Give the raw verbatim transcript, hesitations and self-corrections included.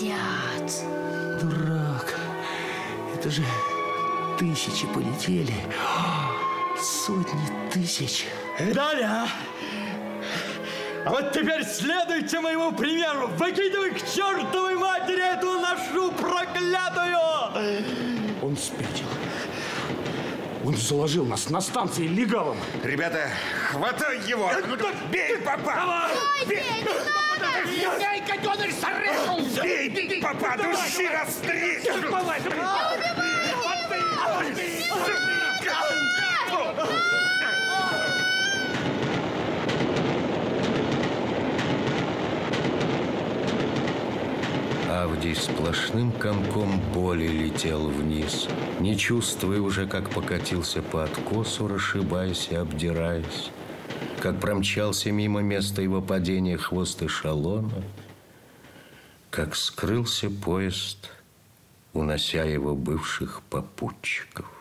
летят. Дурак. Это же тысячи полетели. Сотни тысяч. Да-да. А вот теперь следуйте моему примеру. Выкидывай к чертовой матери эту нашу проклятую. Он спятил. Он заложил нас на станции легалом. Ребята, хватай его! Бей, папа! Бей, не надо! Бей, гаденыш, зарезал! Бей, бей, папа, души расстрель! Не убивай! Авдий сплошным комком боли летел вниз, не чувствуя уже, как покатился по откосу, расшибаясь и обдираясь, как промчался мимо места его падения хвост эшелона, как скрылся поезд, унося его бывших попутчиков.